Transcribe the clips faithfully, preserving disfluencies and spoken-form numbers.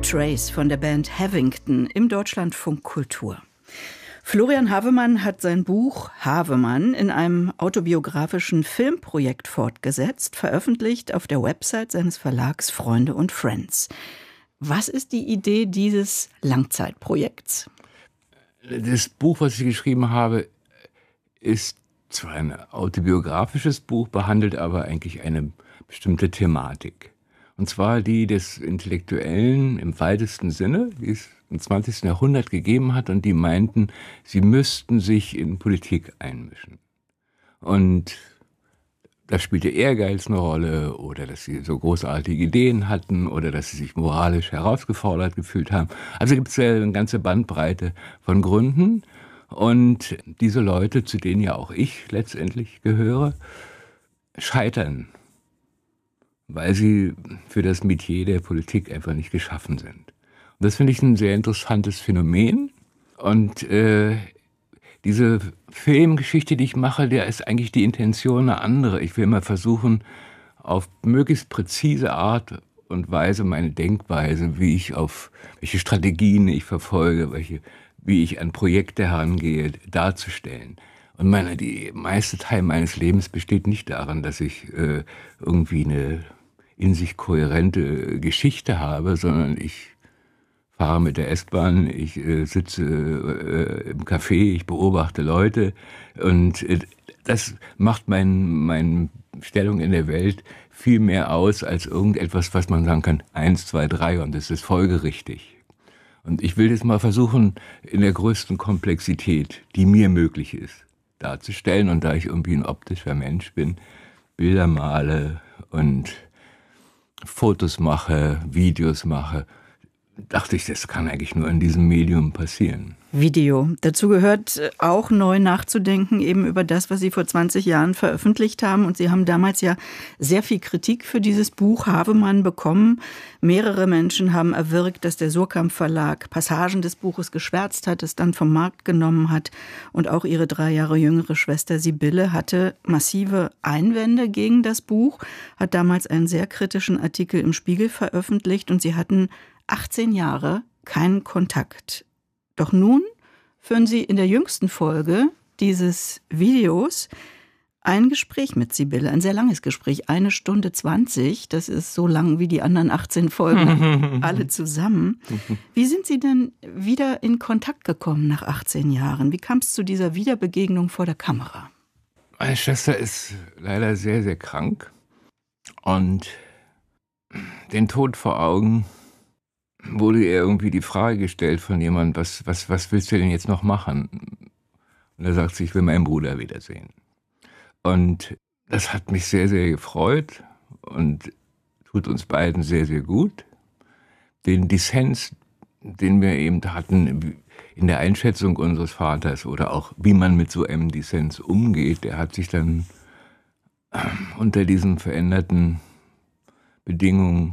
Trace von der Band Havington im Deutschlandfunk Kultur. Florian Havemann hat sein Buch Havemann in einem autobiografischen Filmprojekt fortgesetzt, veröffentlicht auf der Website seines Verlags Freunde und Friends. Was ist die Idee dieses Langzeitprojekts? Das Buch, was ich geschrieben habe, ist zwar ein autobiografisches Buch, behandelt aber eigentlich eine bestimmte Thematik. Und zwar die des Intellektuellen im weitesten Sinne, die es im zwanzigsten Jahrhundert gegeben hat und die meinten, sie müssten sich in Politik einmischen. Und da spielte Ehrgeiz eine Rolle oder dass sie so großartige Ideen hatten oder dass sie sich moralisch herausgefordert gefühlt haben. Also gibt es ja eine ganze Bandbreite von Gründen. Und diese Leute, zu denen ja auch ich letztendlich gehöre, scheitern, weil sie für das Metier der Politik einfach nicht geschaffen sind. Und das finde ich ein sehr interessantes Phänomen. Und äh, diese Filmgeschichte, die ich mache, der ist eigentlich die Intention eine andere. Ich will immer versuchen, auf möglichst präzise Art und Weise meine Denkweise, wie ich auf welche Strategien ich verfolge, welche, wie ich an Projekte herangehe, darzustellen. Und meine, die meiste Teil meines Lebens besteht nicht darin, dass ich äh, irgendwie eine in sich kohärente Geschichte habe, sondern ich fahre mit der S-Bahn, ich äh, sitze äh, im Café, ich beobachte Leute und äh, das macht meine mein Stellung in der Welt viel mehr aus als irgendetwas, was man sagen kann, eins, zwei, drei und das ist folgerichtig. Und ich will das mal versuchen, in der größten Komplexität, die mir möglich ist, darzustellen. Und da ich irgendwie ein optischer Mensch bin, Bilder male und Fotos mache, Videos mache, dachte ich, das kann eigentlich nur in diesem Medium passieren. Video. Dazu gehört auch neu nachzudenken eben über das, was Sie vor zwanzig Jahren veröffentlicht haben. Und Sie haben damals ja sehr viel Kritik für dieses Buch Havemann bekommen. Mehrere Menschen haben erwirkt, dass der Suhrkamp Verlag Passagen des Buches geschwärzt hat, es dann vom Markt genommen hat. Und auch Ihre drei Jahre jüngere Schwester Sibylle hatte massive Einwände gegen das Buch, hat damals einen sehr kritischen Artikel im Spiegel veröffentlicht und Sie hatten achtzehn Jahre keinen Kontakt. Doch nun führen Sie in der jüngsten Folge dieses Videos ein Gespräch mit Sibylle, ein sehr langes Gespräch, eine Stunde zwanzig, das ist so lang wie die anderen achtzehn Folgen alle zusammen. Wie sind Sie denn wieder in Kontakt gekommen nach achtzehn Jahren? Wie kam es zu dieser Wiederbegegnung vor der Kamera? Meine Schwester ist leider sehr, sehr krank und den Tod vor Augen wurde ihr irgendwie die Frage gestellt von jemandem, was, was, was willst du denn jetzt noch machen? Und er sagt sie, ich will meinen Bruder wiedersehen. Und das hat mich sehr, sehr gefreut und tut uns beiden sehr, sehr gut. Den Dissens, den wir eben hatten in der Einschätzung unseres Vaters oder auch wie man mit so einem Dissens umgeht, der hat sich dann unter diesen veränderten Bedingungen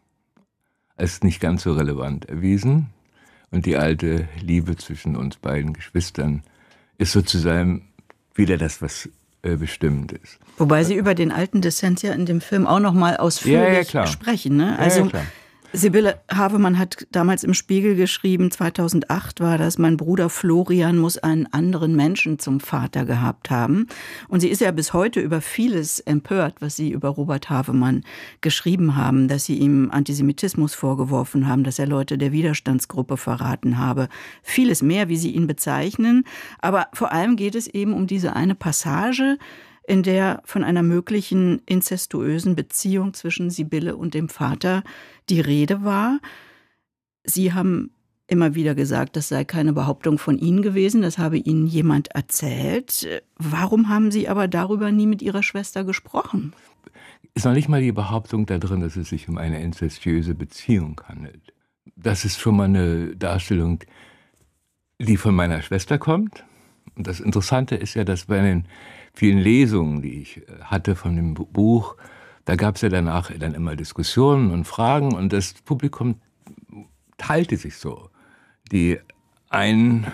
als nicht ganz so relevant erwiesen. Und die alte Liebe zwischen uns beiden Geschwistern ist sozusagen wieder das, was äh, bestimmt ist. Wobei Sie über den alten Dissens ja in dem Film auch noch mal ausführlich ja, ja, sprechen. Ne? Also ja, ja, klar. Sibylle Havemann hat damals im Spiegel geschrieben, zweitausendacht war das, mein Bruder Florian muss einen anderen Menschen zum Vater gehabt haben. Und sie ist ja bis heute über vieles empört, was Sie über Robert Havemann geschrieben haben, dass Sie ihm Antisemitismus vorgeworfen haben, dass er Leute der Widerstandsgruppe verraten habe. Vieles mehr, wie Sie ihn bezeichnen. Aber vor allem geht es eben um diese eine Passage, in der von einer möglichen inzestuösen Beziehung zwischen Sibylle und dem Vater die Rede war. Sie haben immer wieder gesagt, das sei keine Behauptung von Ihnen gewesen, das habe Ihnen jemand erzählt. Warum haben Sie aber darüber nie mit Ihrer Schwester gesprochen? Ist noch nicht mal die Behauptung da drin, dass es sich um eine inzestuöse Beziehung handelt. Das ist schon mal eine Darstellung, die von meiner Schwester kommt. Und das Interessante ist ja, dass bei den vielen Lesungen, die ich hatte von dem Buch, da gab es ja danach dann immer Diskussionen und Fragen und das Publikum teilte sich so. Die einen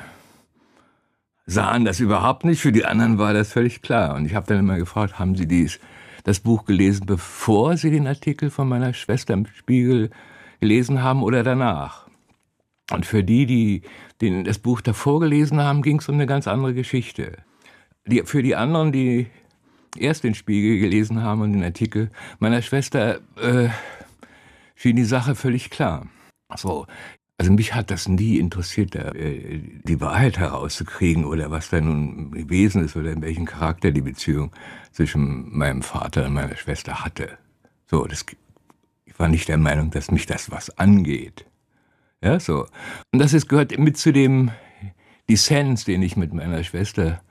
sahen das überhaupt nicht, für die anderen war das völlig klar. Und ich habe dann immer gefragt, haben Sie dies, das Buch gelesen, bevor Sie den Artikel von meiner Schwester im Spiegel gelesen haben oder danach. Und für die, die den, das Buch davor gelesen haben, ging es um eine ganz andere Geschichte. Die, für die anderen, die erst den Spiegel gelesen haben und den Artikel meiner Schwester, äh, schien die Sache völlig klar. So. Also mich hat das nie interessiert, äh, die Wahrheit herauszukriegen oder was da nun gewesen ist oder in welchem Charakter die Beziehung zwischen meinem Vater und meiner Schwester hatte. So, das, ich war nicht der Meinung, dass mich das was angeht. Ja, so. Und das ist, gehört mit zu dem Dissens, den ich mit meiner Schwester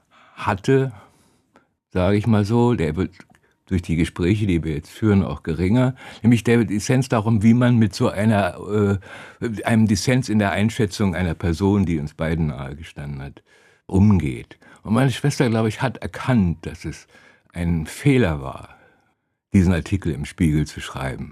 hatte, sage ich mal so. Der wird durch die Gespräche, die wir jetzt führen, auch geringer. Nämlich der Dissens darum, wie man mit so einer, äh, einem Dissens in der Einschätzung einer Person, die uns beiden nahegestanden hat, umgeht. Und meine Schwester, glaube ich, hat erkannt, dass es ein Fehler war, diesen Artikel im Spiegel zu schreiben.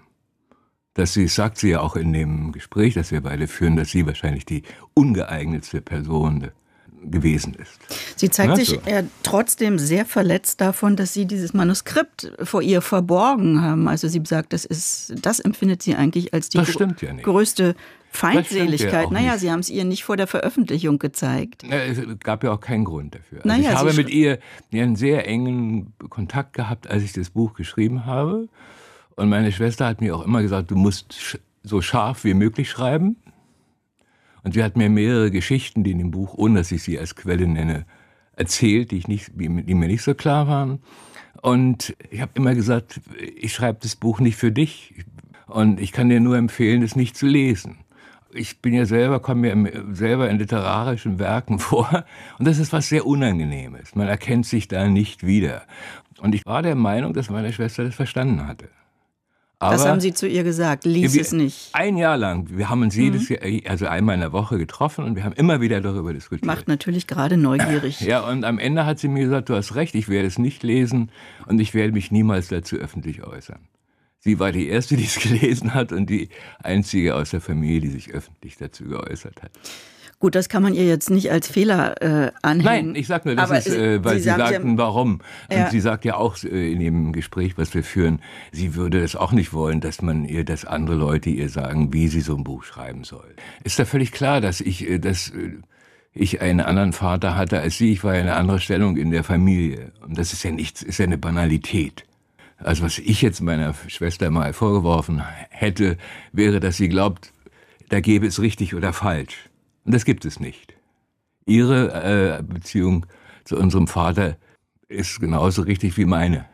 Dass sie, sagt sie ja auch in dem Gespräch, das wir beide führen, dass sie wahrscheinlich die ungeeignetste Person gewesen ist. Sie zeigt ja, sich so. äh, trotzdem sehr verletzt davon, dass Sie dieses Manuskript vor ihr verborgen haben. Also sie sagt, das ist, das empfindet sie eigentlich als die das stimmt ja nicht. größte Feindseligkeit. Ja naja, nicht. Sie haben es ihr nicht vor der Veröffentlichung gezeigt. Ja, es gab ja auch keinen Grund dafür. Also naja, ich habe sie mit ihr einen sehr engen Kontakt gehabt, als ich das Buch geschrieben habe. Und meine Schwester hat mir auch immer gesagt, du musst so scharf wie möglich schreiben. Und sie hat mir mehrere Geschichten, die in dem Buch, ohne dass ich sie als Quelle nenne, erzählt, die, ich nicht, die mir nicht so klar waren. Und ich habe immer gesagt, ich schreibe das Buch nicht für dich. Und ich kann dir nur empfehlen, es nicht zu lesen. Ich bin ja selber, komme mir selber in literarischen Werken vor. Und das ist was sehr Unangenehmes. Man erkennt sich da nicht wieder. Und ich war der Meinung, dass meine Schwester das verstanden hatte. Aber das haben Sie zu ihr gesagt, lies wir, es nicht. Ein Jahr lang. Wir haben uns jedes Jahr, also einmal in der Woche getroffen und wir haben immer wieder darüber diskutiert. Macht natürlich gerade neugierig. Ja, und am Ende hat sie mir gesagt, du hast recht, ich werde es nicht lesen und ich werde mich niemals dazu öffentlich äußern. Sie war die Erste, die es gelesen hat und die Einzige aus der Familie, die sich öffentlich dazu geäußert hat. Gut, das kann man ihr jetzt nicht als Fehler äh, anhängen. Nein, ich sag nur, das aber ist, äh, weil Sie, sie sagten, ja, warum. Ja. Und sie sagt ja auch äh, in dem Gespräch, was wir führen, sie würde es auch nicht wollen, dass man ihr, dass andere Leute ihr sagen, wie sie so ein Buch schreiben soll. Ist da völlig klar, dass ich, äh, dass äh, ich einen anderen Vater hatte als sie. Ich war ja in einer anderen Stellung in der Familie. Und das ist ja nichts, ist ja eine Banalität. Also was ich jetzt meiner Schwester mal vorgeworfen hätte, wäre, dass sie glaubt, da gäbe es richtig oder falsch. Und das gibt es nicht. Ihre äh, Beziehung zu unserem Vater ist genauso richtig wie meine.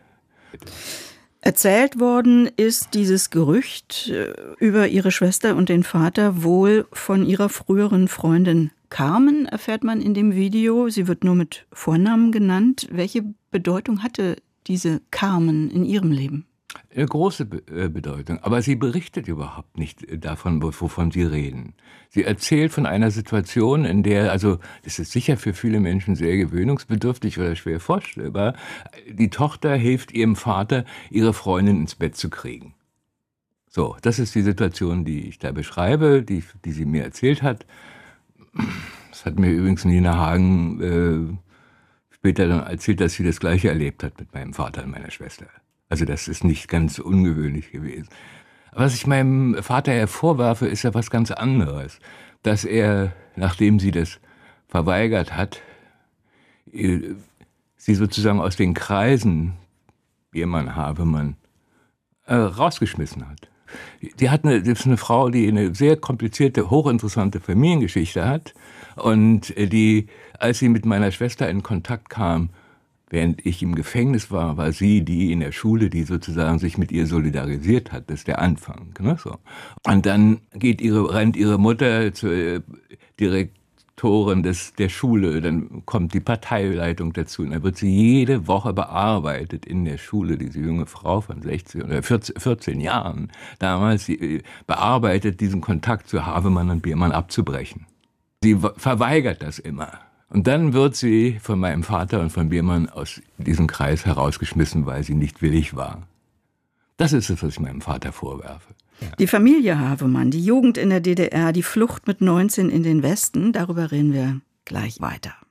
Erzählt worden ist dieses Gerücht über ihre Schwester und den Vater wohl von ihrer früheren Freundin Carmen, erfährt man in dem Video. Sie wird nur mit Vornamen genannt. Welche Bedeutung hatte diese Carmen in ihrem Leben? Eine große Bedeutung, aber sie berichtet überhaupt nicht davon, wovon sie reden. Sie erzählt von einer Situation, in der, also das ist sicher für viele Menschen sehr gewöhnungsbedürftig oder schwer vorstellbar, die Tochter hilft ihrem Vater, ihre Freundin ins Bett zu kriegen. So, das ist die Situation, die ich da beschreibe, die, die sie mir erzählt hat. Das hat mir übrigens Nina Hagen äh, später dann erzählt, dass sie das Gleiche erlebt hat mit meinem Vater und meiner Schwester. Also das ist nicht ganz ungewöhnlich gewesen. Was ich meinem Vater hervorwerfe, ist ja was ganz anderes. Dass er, nachdem sie das verweigert hat, sie sozusagen aus den Kreisen, Biermann, Havemann, äh, rausgeschmissen hat. Die hat eine, das ist eine Frau, die eine sehr komplizierte, hochinteressante Familiengeschichte hat und die, als sie mit meiner Schwester in Kontakt kam, während ich im Gefängnis war, war sie die in der Schule, die sozusagen sich mit ihr solidarisiert hat. Das ist der Anfang. Ne? So. Und dann geht ihre, rennt ihre Mutter zur Direktorin des, der Schule, dann kommt die Parteileitung dazu und dann wird sie jede Woche bearbeitet in der Schule, diese junge Frau von sechzehn oder vierzehn Jahren damals, sie bearbeitet, diesen Kontakt zu Havemann und Biermann abzubrechen. Sie verweigert das immer. Und dann wird sie von meinem Vater und von Biermann aus diesem Kreis herausgeschmissen, weil sie nicht willig war. Das ist es, was ich meinem Vater vorwerfe. Ja. Die Familie Havemann, die Jugend in der D D R, die Flucht mit neunzehn in den Westen, darüber reden wir gleich weiter.